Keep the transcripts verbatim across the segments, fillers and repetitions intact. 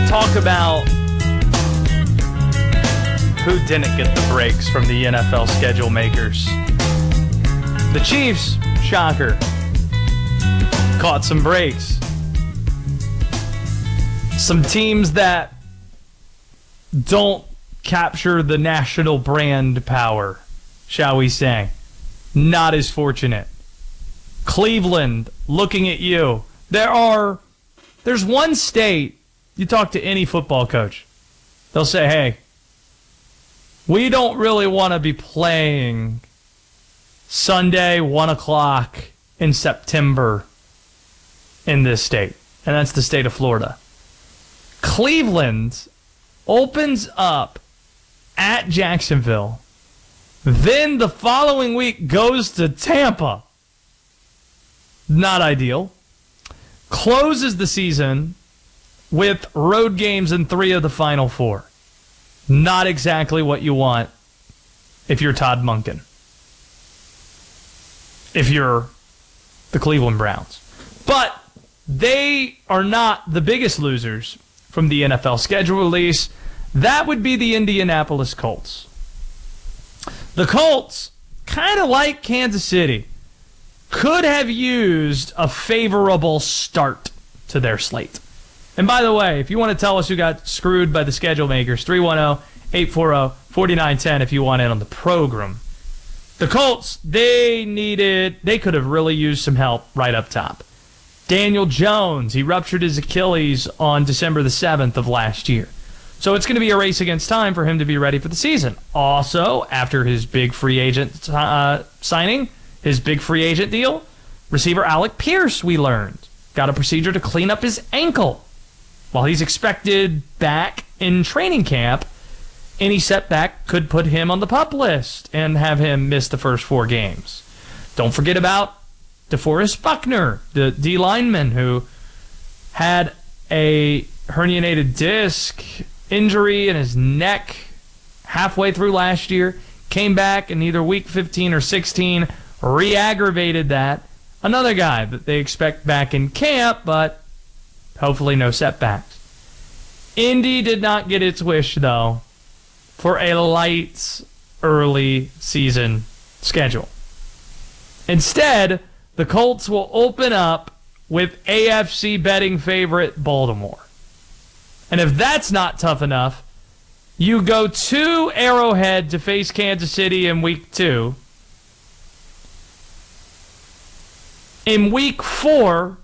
talk about who didn't get the breaks from the N F L schedule makers. The Chiefs, shocker, caught some breaks. Some teams that don't capture the national brand power, shall we say, not as fortunate. Cleveland, looking at you. There are, there's one state, you talk to any football coach, they'll say, hey, we don't really want to be playing Sunday, one o'clock in September in this state. And that's the state of Florida. Cleveland opens up at Jacksonville. Then the following week goes to Tampa. Not ideal. Closes the season with road games in three of the final four. Not exactly what you want if you're Todd Monken. If you're the Cleveland Browns. But they are not the biggest losers from the N F L schedule release. That would be the Indianapolis Colts. The Colts, kind of like Kansas City, could have used a favorable start to their slate. And by the way, if you want to tell us who got screwed by the schedule makers, three one zero, eight four zero, four nine one zero if you want in on the program. The Colts, they needed, they could have really used some help right up top. Daniel Jones, he ruptured his Achilles on December the seventh of last year. So it's going to be a race against time for him to be ready for the season. Also, after his big free agent uh, signing, his big free agent deal, receiver Alec Pierce, we learned, got a procedure to clean up his ankle. While he's expected back in training camp, any setback could put him on the PUP list and have him miss the first four games. Don't forget about DeForest Buckner, the D lineman who had a herniated disc injury in his neck halfway through last year, came back in either week fifteen or sixteen, re-aggravated that. Another guy that they expect back in camp, but hopefully no setbacks. Indy did not get its wish, though, for a light early season schedule. Instead, the Colts will open up with A F C betting favorite Baltimore. And if that's not tough enough, you go to Arrowhead to face Kansas City in week two. In week four,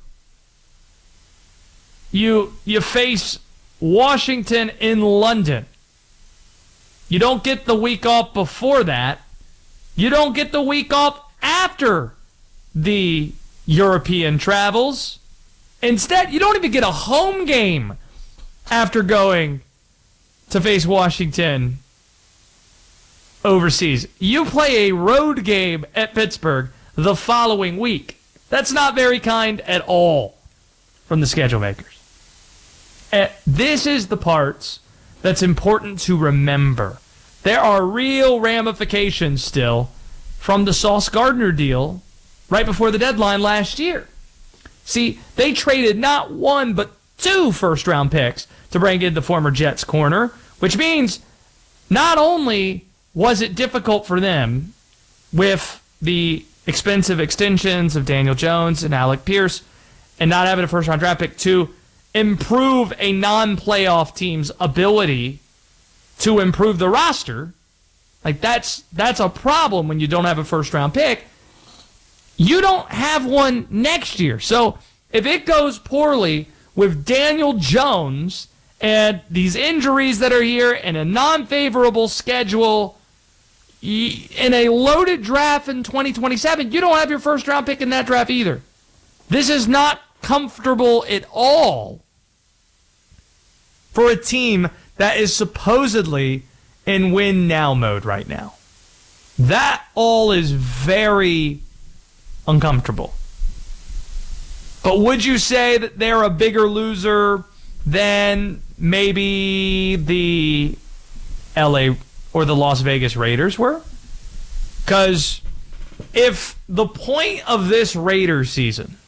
you you face Washington in London. You don't get the week off before that. You don't get the week off after the European travels. Instead, you don't even get a home game after going to face Washington overseas. You play a road game at Pittsburgh the following week. That's not very kind at all from the schedule makers. And this is the parts that's important to remember. There are real ramifications still from the Sauce Gardner deal right before the deadline last year. See, they traded not one but two first-round picks to bring in the former Jets corner, which means not only was it difficult for them with the expensive extensions of Daniel Jones and Alec Pierce and not having a first-round draft pick to improve a non-playoff team's ability to improve the roster. Like, that's that's a problem when you don't have a first-round pick. You don't have one next year. So if it goes poorly with Daniel Jones and these injuries that are here and a non-favorable schedule in a loaded draft in twenty twenty-seven, you don't have your first-round pick in that draft either. This is not comfortable at all for a team that is supposedly in win-now mode right now. That all is very uncomfortable. But would you say that they're a bigger loser than maybe the L A or the Las Vegas Raiders were? Because if the point of this Raiders season